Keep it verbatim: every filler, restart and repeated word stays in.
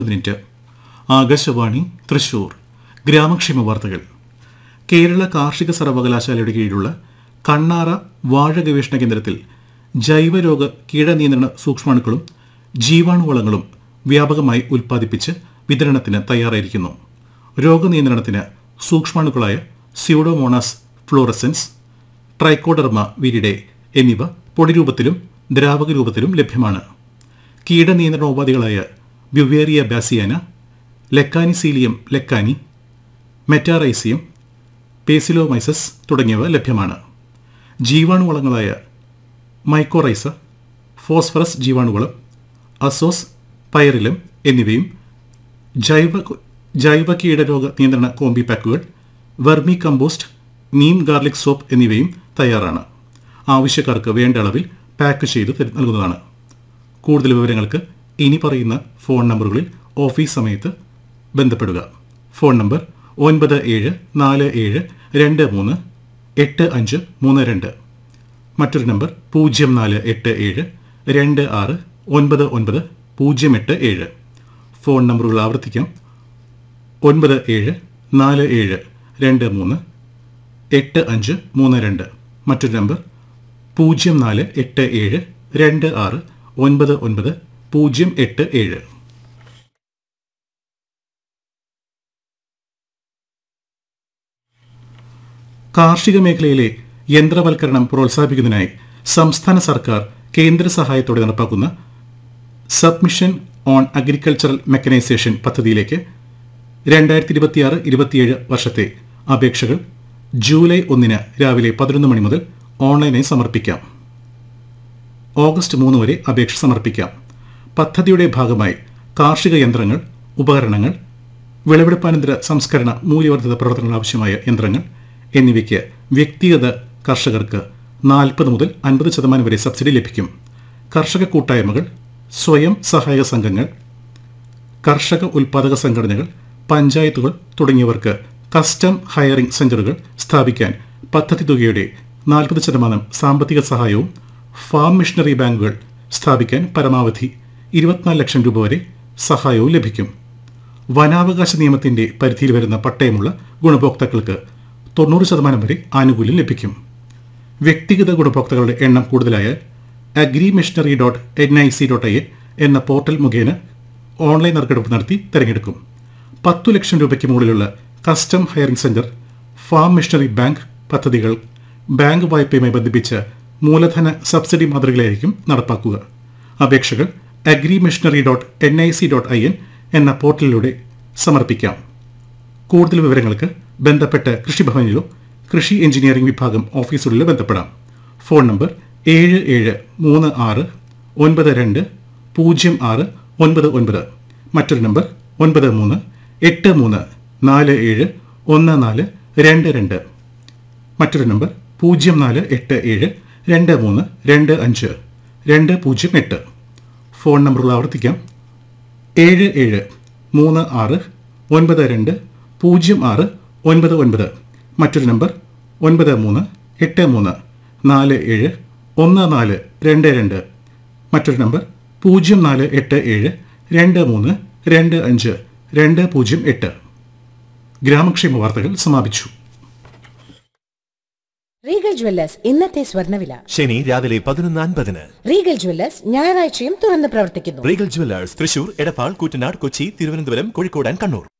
Minute Akashvani Thrissur ഗ്രാമക്ഷേമ വാർത്തകൾ. കേരള കാർഷിക സർവകലാശാലയുടെ കീഴിലുള്ള കണ്ണാറ വാഴ ഗവേഷണ കേന്ദ്രത്തിൽ ജൈവരോഗ കീടനിയന്ത്രണ സൂക്ഷ്മാണുക്കളും ജീവാണുവളങ്ങളും വ്യാപകമായി ഉൽപ്പാദിപ്പിച്ച് വിതരണത്തിന് തയ്യാറായിരിക്കുന്നു. രോഗനിയന്ത്രണത്തിന് സൂക്ഷ്മാണുക്കളായ സ്യൂഡോമോണാസ് ഫ്ലോറസെൻസ്, ട്രൈക്കോഡർമ വിരിഡെ എന്നിവ പൊടിരൂപത്തിലും ദ്രാവക രൂപത്തിലും ലഭ്യമാണ്. കീടനിയന്ത്രണോപാധികളായ Beauveria bassiana, Lecanicillium lecanii, Metarhizium, Paecilomyces തുടങ്ങിയവ ലഭ്യമാണ്. ജീവാണുവളങ്ങളായ മൈക്കോറൈസ, ഫോസ്ഫറസ് ജീവാണുവളം, അസോസ് പൈറിലം എന്നിവയും ജൈവ ജൈവ കീടരോഗ നിയന്ത്രണ കോമ്പി പാക്കുകൾ, vermi compost, Neem garlic soap എന്നിവയും തയ്യാറാണ്. ആവശ്യക്കാർക്ക് വേണ്ട അളവിൽ പാക്ക് ചെയ്ത് നൽകുന്നതാണ്. കൂടുതൽ വിവരങ്ങൾക്ക് ഇനി പറയുന്ന ഫോൺ നമ്പറുകളിൽ ഓഫീസ് സമയത്ത് ബന്ധപ്പെടുക. ഫോൺ നമ്പർ ഒൻപത് ഏഴ് നാല് ഏഴ് രണ്ട് മൂന്ന് എട്ട് അഞ്ച് മൂന്ന് രണ്ട്. മറ്റൊരു നമ്പർ പൂജ്യം നാല് എട്ട് ഏഴ് രണ്ട് ആറ് ഒൻപത് ഒൻപത് പൂജ്യം എട്ട് ഏഴ്. ഫോൺ നമ്പറുകൾ ആവർത്തിക്കാം. ഒൻപത് ഏഴ് നാല് ഏഴ് രണ്ട് മൂന്ന് എട്ട് അഞ്ച് മൂന്ന് രണ്ട്. മറ്റൊരു നമ്പർ പൂജ്യം നാല് എട്ട് ഏഴ് രണ്ട് ആറ് ഒൻപത് ഒൻപത് പൂജ്യം എട്ട് ഏഴ്. കാർഷിക മേഖലയിലെ യന്ത്രവൽക്കരണം പ്രോത്സാഹിപ്പിക്കുന്നതിനായി സംസ്ഥാന സർക്കാർ കേന്ദ്ര സഹായത്തോടെ നടപ്പാക്കുന്ന സബ്മിഷൻ ഓൺ അഗ്രികൾച്ചറൽ മെക്കനൈസേഷൻ പദ്ധതിയിലേക്ക് രണ്ടായിരത്തി ഇരുപത്തിയാറ് ഇരുപത്തിയേഴ് വർഷത്തെ അപേക്ഷകൾ ജൂലൈ ഒന്നിന് രാവിലെ പതിനൊന്ന് മണി മുതൽ ഓൺലൈനായി സമർപ്പിക്കാം. ഓഗസ്റ്റ് മൂന്ന് വരെ അപേക്ഷ സമർപ്പിക്കാം. പദ്ധതിയുടെ ഭാഗമായി കാർഷിക യന്ത്രങ്ങൾ, ഉപകരണങ്ങൾ, വിളവെടുപ്പാനന്തര സംസ്കരണ മൂല്യവർദ്ധിത പ്രവർത്തനങ്ങൾ ആവശ്യമായ യന്ത്രങ്ങൾ എന്നിവയ്ക്ക് വ്യക്തിഗത കർഷകർക്ക് നാൽപ്പത് മുതൽ അൻപത് ശതമാനം വരെ സബ്സിഡി ലഭിക്കും. കർഷക കൂട്ടായ്മകൾ, സ്വയം സഹായക സംഘങ്ങൾ, കർഷക ഉൽപ്പാദക സംഘടനകൾ, പഞ്ചായത്തുകൾ തുടങ്ങിയവർക്ക് കസ്റ്റം ഹയറിംഗ് സെന്ററുകൾ സ്ഥാപിക്കാൻ പദ്ധതി തുകയുടെ നാൽപ്പത് ശതമാനം സാമ്പത്തിക സഹായവും, ഫാം മിഷനറി ബാങ്കുകൾ സ്ഥാപിക്കാൻ പരമാവധി ഇരുപത്തിനാല് ലക്ഷം രൂപ വരെ സഹായവും ലഭിക്കും. വനാവകാശ നിയമത്തിന്റെ പരിധിയിൽ വരുന്ന പട്ടയമുള്ള ഗുണഭോക്താക്കൾക്ക് തൊണ്ണൂറ് ശതമാനം വരെ ആനുകൂല്യം ലഭിക്കും. വ്യക്തിഗത ഗുണഭോക്താക്കളുടെ എണ്ണം കൂടുതലായാൽ agri missionary dot N I C dot I N എന്ന പോർട്ടൽ മുഖേന ഓൺലൈൻ നറുക്കെടുപ്പ് നടത്തി തിരഞ്ഞെടുക്കും. പത്തു ലക്ഷം രൂപയ്ക്ക് മുകളിലുള്ള custom hiring centre, farm missionary bank പദ്ധതികൾ ബാങ്ക് വായ്പയുമായി ബന്ധിപ്പിച്ച മൂലധന സബ്സിഡി മാതൃകയിലായിരിക്കും നടപ്പാക്കുക. അപേക്ഷകൾ agri missionary dot N I C dot I N എന്ന പോർട്ടലിലൂടെ സമർപ്പിക്കാം. കൂടുതൽ വിവരങ്ങൾക്ക് ബന്ധപ്പെട്ട കൃഷിഭവനിലോ കൃഷി എഞ്ചിനീയറിംഗ് വിഭാഗം ഓഫീസുകളിലോ ബന്ധപ്പെടാം. ഫോൺ നമ്പർ ഏഴ് ഏഴ് മൂന്ന് ആറ് ഒൻപത് രണ്ട് പൂജ്യം ആറ് ഒൻപത് ഒൻപത്. മറ്റൊരു നമ്പർ ഒൻപത് മൂന്ന് എട്ട് മൂന്ന് നാല് ഏഴ് ഒന്ന് നാല് രണ്ട് രണ്ട്. മറ്റൊരു നമ്പർ പൂജ്യം നാല് എട്ട് ഏഴ് രണ്ട് മൂന്ന് രണ്ട് അഞ്ച് രണ്ട് പൂജ്യം എട്ട്. ഫോൺ നമ്പറുകൾ ആവർത്തിക്കാം. ഏഴ് ഏഴ് മൂന്ന് ആറ് ഒൻപത് രണ്ട് പൂജ്യം ആറ് ഒൻപത് ഒൻപത്. മറ്റൊരു നമ്പർ ഒൻപത് മൂന്ന് എട്ട് മൂന്ന് നാല് ഏഴ് ഒന്ന് നാല് രണ്ട് രണ്ട്. മറ്റൊരു നമ്പർ പൂജ്യം നാല് എട്ട് ഏഴ് രണ്ട് മൂന്ന് രണ്ട് അഞ്ച് രണ്ട് പൂജ്യം എട്ട്. ഗ്രാമക്ഷേമ വാർത്തകൾ സമാപിച്ചു. റീഗൽ ജ്വല്ലേഴ്സ് ഇന്നത്തെ സ്വർണ്ണവില. ശനി രാവിലെ പതിനൊന്ന് അൻപതിന്. റീഗൽ ജ്വല്ലേഴ്സ് ഞായറാഴ്ചയും തുറന്ന് പ്രവർത്തിക്കുന്നു. Regal Jewellers Thrissur, Edappal, Koottanad, Kochi, Thiruvananthapuram, Kozhikode and Kannur.